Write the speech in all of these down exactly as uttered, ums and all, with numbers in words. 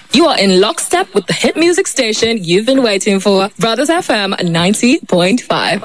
You are in lockstep with the hit music station you've been waiting for. Brothers F M ninety point five.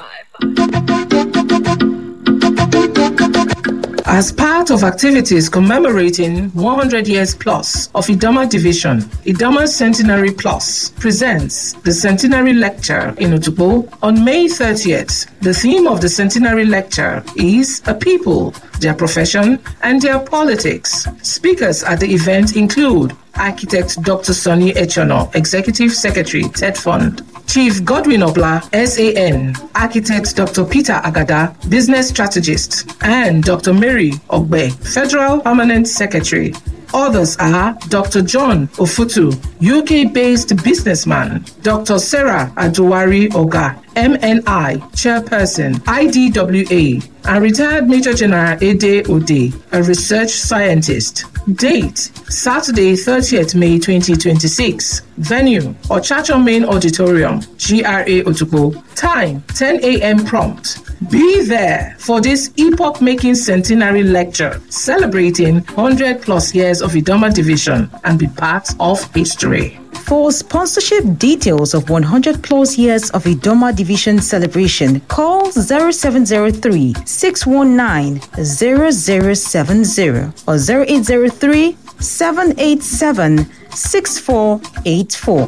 As part of activities commemorating one hundred years plus of Idoma Division, Idoma Centenary Plus presents the Centenary Lecture in Otukpo on May thirtieth. The theme of the Centenary Lecture is A People, Their Profession, and Their Politics. Speakers at the event include Architect Doctor Sonny Echono, Executive Secretary, TED Fund; Chief Godwin Obla, S A N; Architect Doctor Peter Agada, Business Strategist; and Doctor Mary Ogbe, Federal Permanent Secretary. Others are Doctor John Ofutu, U K-based businessman; Doctor Sarah Aduwari Oga, M N I Chairperson, I D W A; and retired Major General Ede Ode, a research scientist. Date: Saturday, thirtieth May twenty twenty-six. Venue: Ochacho Main Auditorium, G R A Otukpo. Time: ten a.m. prompt. Be there for this epoch-making centenary lecture celebrating one hundred plus years of Idoma Division and be part of history. For sponsorship details of one hundred plus years of Idoma Division celebration, call zero seven zero three, six one nine, zero zero seven zero or zero eight zero three, seven eight seven, six four eight four.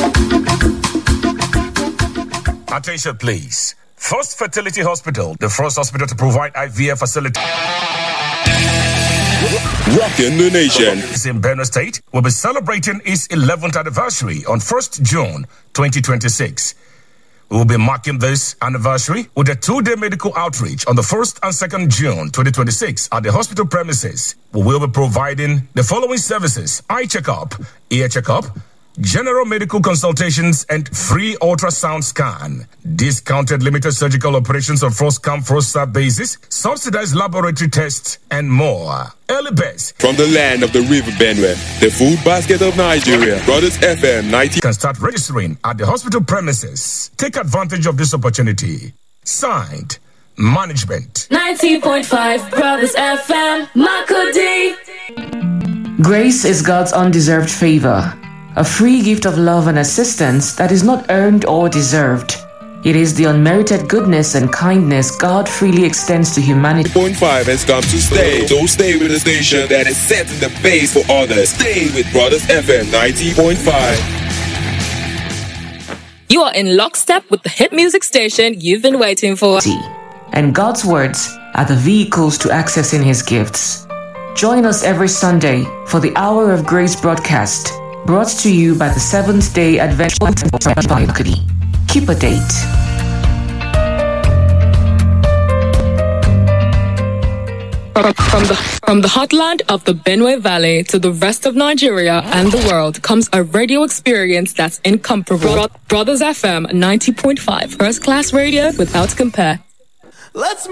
Attention, please. First Fertility Hospital, the first hospital to provide I V F facility. Rocking the nation. It's in Benue State will be celebrating its eleventh anniversary on first June twenty twenty-six. We will be marking this anniversary with a two-day medical outreach on the first and second June twenty twenty-six at the hospital premises. We will be providing the following services: eye checkup, ear checkup, general medical consultations, and free ultrasound scan. Discounted limited surgical operations on first come, first served basis, subsidized laboratory tests, and more. Early best from the land of the River Benue, the food basket of Nigeria. Brothers F M ninety can start registering at the hospital premises. Take advantage of this opportunity. Signed, Management. ninety point five Brothers F M, Makudi. Grace is God's undeserved favor, a free gift of love and assistance that is not earned or deserved. It is the unmerited goodness and kindness God freely extends to humanity. Point five has come to stay. So stay with the station that is setting the pace for others. Stay with Brothers F M ninety point five. You are in lockstep with the hit music station you've been waiting for. And God's words are the vehicles to accessing His gifts. Join us every Sunday for the Hour of Grace broadcast, brought to you by the Seventh Day Adventist. Keep a date. From the, from the heartland of the Benue Valley to the rest of Nigeria and the world comes a radio experience that's incomparable. Bro- Brothers F M ninety point five, first class radio without compare. Let's